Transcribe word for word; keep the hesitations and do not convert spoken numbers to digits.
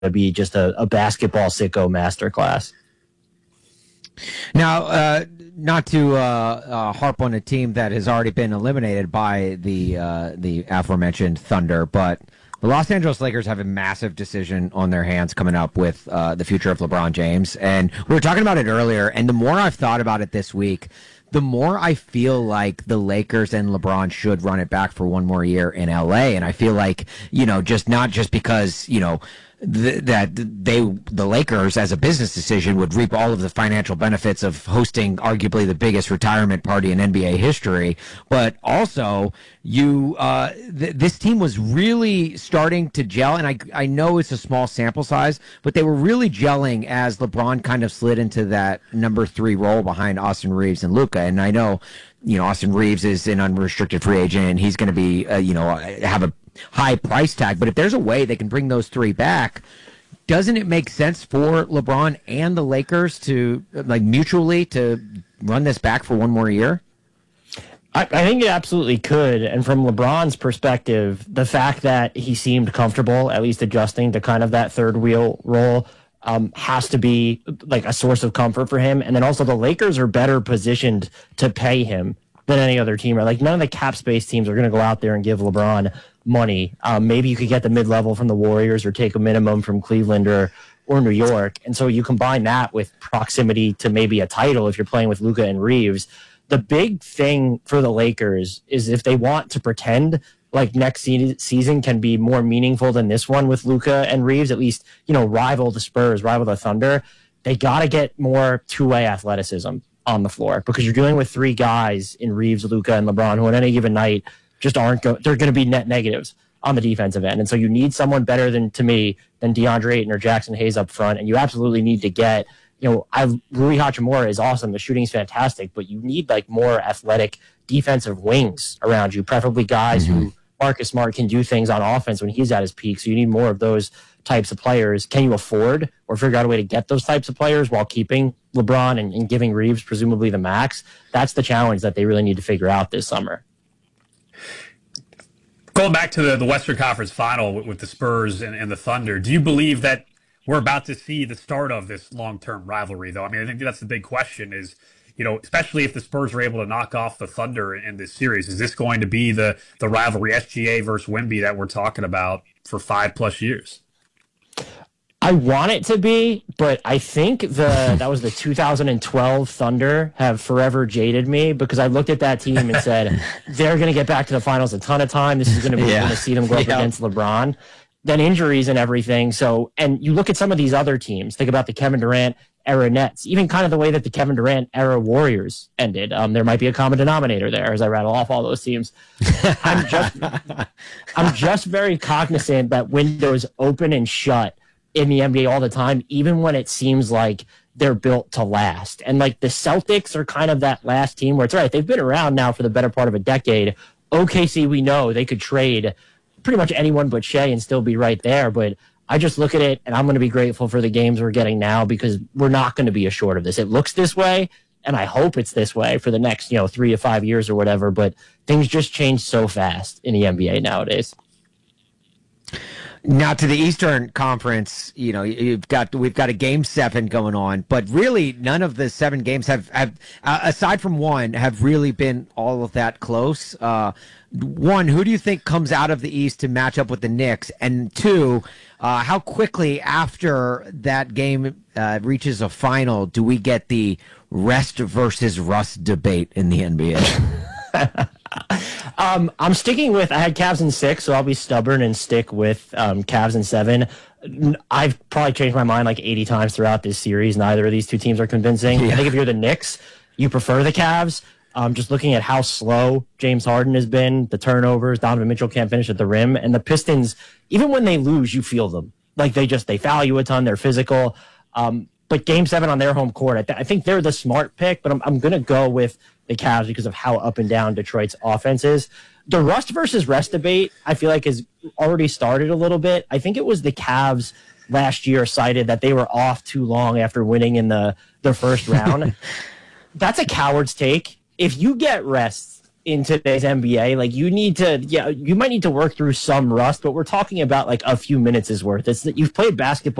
to be just a, a basketball sicko masterclass. Now, uh, not to uh, uh, harp on a team that has already been eliminated by the uh, the aforementioned Thunder, but the Los Angeles Lakers have a massive decision on their hands coming up with uh, the future of LeBron James. And we were talking about it earlier, and the more I've thought about it this week, the more I feel like the Lakers and LeBron should run it back for one more year in L A. And I feel like, you know, just not just because, you know, th- that they, the Lakers as a business decision would reap all of the financial benefits of hosting arguably the biggest retirement party in N B A history, but also you, uh, th- this team was really starting to gel. And I, I know it's a small sample size, but they were really gelling as LeBron kind of slid into that number three role behind Austin Reeves and Luka. And I know, you know, Austin Reeves is an unrestricted free agent and he's going to be, uh, you know, have a high price tag. But if there's a way they can bring those three back, doesn't it make sense for LeBron and the Lakers to, like, mutually to run this back for one more year? I, I think it absolutely could. And from LeBron's perspective, the fact that he seemed comfortable, at least adjusting to kind of that third wheel role, um, has to be like a source of comfort for him. And then also the Lakers are better positioned to pay him than any other team. Right? Like none of the cap space teams are going to go out there and give LeBron money. Um, maybe you could get the mid-level from the Warriors or take a minimum from Cleveland or, or New York. And so you combine that with proximity to maybe a title if you're playing with Luka and Reeves. The big thing for the Lakers is if they want to pretend like next se- season can be more meaningful than this one with Luka and Reeves, at least, you know, rival the Spurs, rival the Thunder, they got to get more two-way athleticism on the floor because you're dealing with three guys in Reeves, Luka, and LeBron who on any given night just aren't go- they're going to be net negatives on the defensive end. And so you need someone better than, to me, than DeAndre Ayton or Jackson Hayes up front, and you absolutely need to get, you know, I, Rui Hachimura is awesome. The shooting's fantastic, but you need like more athletic defensive wings around you, preferably guys mm-hmm. who Marcus Smart can do things on offense when he's at his peak. So you need more of those types of players. Can you afford or figure out a way to get those types of players while keeping LeBron and, and giving Reeves presumably the max? That's the challenge that they really need to figure out this summer. Going back to the, the Western Conference Final with, with the Spurs and, and the Thunder, do you believe that we're about to see the start of this long-term rivalry, though? I mean, I think that's the big question is, you know, especially if the Spurs are able to knock off the Thunder in, in this series, is this going to be the, the rivalry S G A versus Wemby that we're talking about for five plus years? I want it to be, but I think the that was the two thousand twelve Thunder have forever jaded me because I looked at that team and said, they're going to get back to the finals a ton of time. This is going to be yeah. going to see them go up yeah. against LeBron. Then injuries and everything. So, and you look at some of these other teams, think about the Kevin Durant era Nets, even kind of the way that the Kevin Durant era Warriors ended. Um, there might be a common denominator there as I rattle off all those teams. I'm just, I'm just very cognizant that windows open and shut in the N B A all the time, even when it seems like they're built to last. And like the Celtics are kind of that last team where it's all right. They've been around now for the better part of a decade. O K C, we know they could trade pretty much anyone but Shea and still be right there. But I just look at it and I'm going to be grateful for the games we're getting now because we're not going to be assured of this. It looks this way, and I hope it's this way for the next, you know, three to five years or whatever. But things just change so fast in the N B A nowadays. Now to the Eastern Conference, you know, you've got we've got a game seven going on, but really none of the seven games have have uh, aside from one have really been all of that close. Uh, one, who do you think comes out of the East to match up with the Knicks? And two, uh, how quickly after that game uh, reaches a final do we get the rest versus rust debate in the N B A? um, I'm sticking with, I had Cavs in six, so I'll be stubborn and stick with um, Cavs in seven. I've probably changed my mind like eighty times throughout this series. Neither of these two teams are convincing. Yeah. I think if you're the Knicks, you prefer the Cavs. Um, just looking at how slow James Harden has been, the turnovers, Donovan Mitchell can't finish at the rim, and the Pistons, even when they lose, you feel them. Like they just, they foul you a ton, they're physical. Um, but game seven on their home court, I, th- I think they're the smart pick, but I'm, I'm going to go with the Cavs because of how up and down Detroit's offense is. The rust versus rest debate, I feel like, has already started a little bit. I think it was the Cavs last year cited that they were off too long after winning in the, the first round. That's a coward's take. If you get rest in today's N B A. Like, you need to, yeah, you might need to work through some rust, but we're talking about like a few minutes is worth. It's that you've played basketball